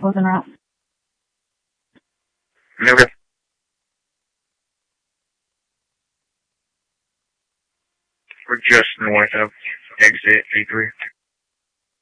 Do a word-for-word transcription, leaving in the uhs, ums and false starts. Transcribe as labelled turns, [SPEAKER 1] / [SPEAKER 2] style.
[SPEAKER 1] closing route.
[SPEAKER 2] Okay. We're just north of exit A three.